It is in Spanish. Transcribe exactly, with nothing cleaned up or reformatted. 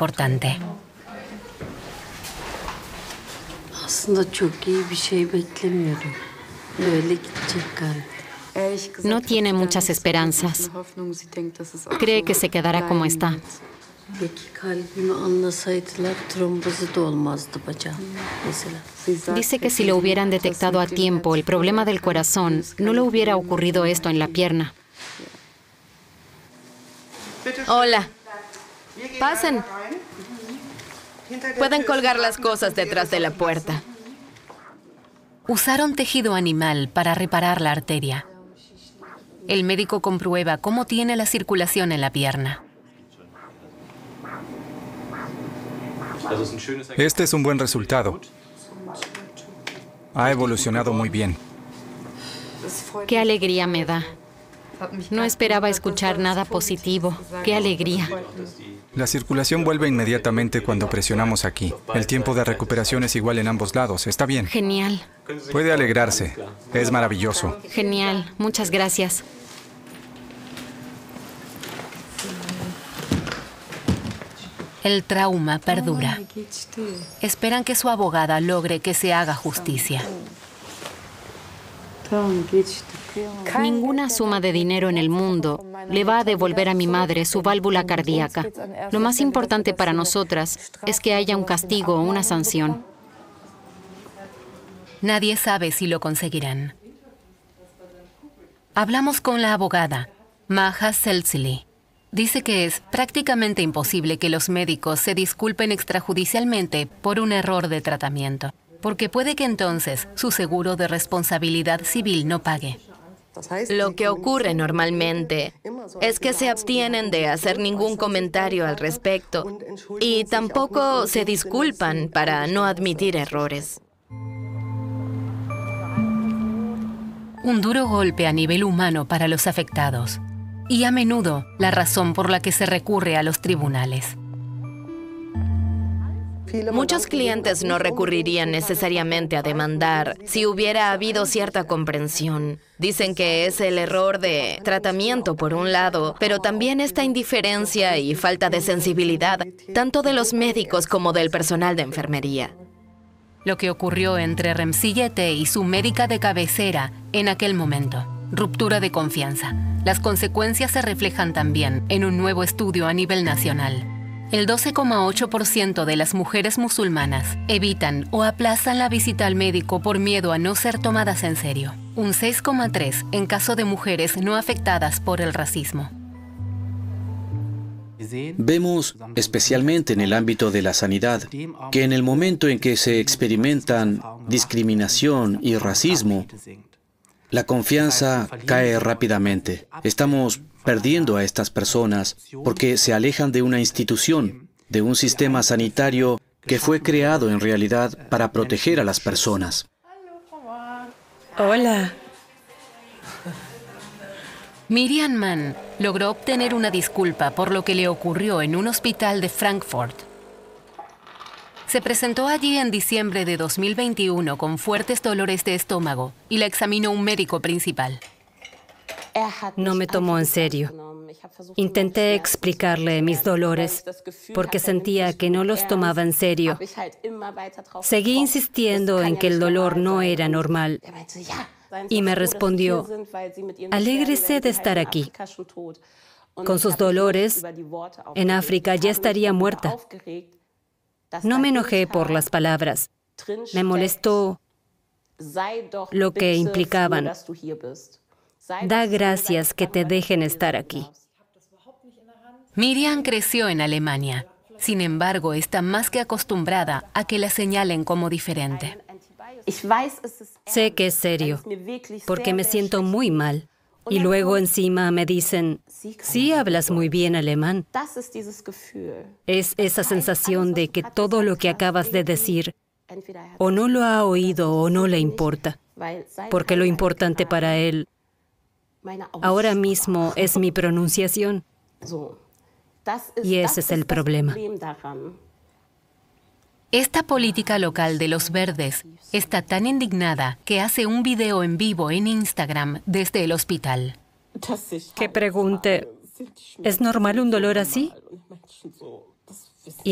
importante. No tiene muchas esperanzas. Cree que se quedará como está. Dice que si lo hubieran detectado a tiempo, el problema del corazón, no le hubiera ocurrido esto en la pierna. Hola. Pasen. Pueden colgar las cosas detrás de la puerta. Usaron tejido animal para reparar la arteria. El médico comprueba cómo tiene la circulación en la pierna. Este es un buen resultado. Ha evolucionado muy bien. Qué alegría me da. No esperaba escuchar nada positivo. Qué alegría. La circulación vuelve inmediatamente cuando presionamos aquí. El tiempo de recuperación es igual en ambos lados. Está bien. Genial. Puede alegrarse. Es maravilloso. Genial. Muchas gracias. El trauma perdura. Esperan que su abogada logre que se haga justicia. Ninguna suma de dinero en el mundo le va a devolver a mi madre su válvula cardíaca. Lo más importante para nosotras es que haya un castigo o una sanción. Nadie sabe si lo conseguirán. Hablamos con la abogada, Maha Selzili. Dice que es prácticamente imposible que los médicos se disculpen extrajudicialmente por un error de tratamiento, porque puede que entonces su seguro de responsabilidad civil no pague. Lo que ocurre normalmente es que se abstienen de hacer ningún comentario al respecto y tampoco se disculpan para no admitir errores. Un duro golpe a nivel humano para los afectados y a menudo la razón por la que se recurre a los tribunales. Muchos clientes no recurrirían necesariamente a demandar si hubiera habido cierta comprensión. Dicen que es el error de tratamiento por un lado, pero también esta indiferencia y falta de sensibilidad, tanto de los médicos como del personal de enfermería. Lo que ocurrió entre Remsillete y su médica de cabecera en aquel momento. Ruptura de confianza. Las consecuencias se reflejan también en un nuevo estudio a nivel nacional. El doce coma ocho por ciento de las mujeres musulmanas evitan o aplazan la visita al médico por miedo a no ser tomadas en serio. Un seis coma tres por ciento en caso de mujeres no afectadas por el racismo. Vemos, especialmente en el ámbito de la sanidad, que en el momento en que se experimentan discriminación y racismo, la confianza cae rápidamente. Estamos perdiendo a estas personas porque se alejan de una institución, de un sistema sanitario que fue creado en realidad para proteger a las personas. Hola. Miriam Mann logró obtener una disculpa por lo que le ocurrió en un hospital de Frankfurt. Se presentó allí en diciembre de dos mil veintiuno con fuertes dolores de estómago y la examinó un médico principal. No me tomó en serio. Intenté explicarle mis dolores porque sentía que no los tomaba en serio. Seguí insistiendo en que el dolor no era normal. Y me respondió, alégrese de estar aquí. Con sus dolores, en África ya estaría muerta. No me enojé por las palabras. Me molestó lo que implicaban. Da gracias que te dejen estar aquí. Miriam creció en Alemania. Sin embargo, está más que acostumbrada a que la señalen como diferente. Sé que es serio, porque me siento muy mal. Y luego encima me dicen, sí hablas muy bien alemán. Es esa sensación de que todo lo que acabas de decir o no lo ha oído o no le importa, porque lo importante para él ahora mismo es mi pronunciación. Y ese es el problema. Esta política local de los verdes está tan indignada que hace un video en vivo en Instagram desde el hospital. Que pregunte, ¿es normal un dolor así?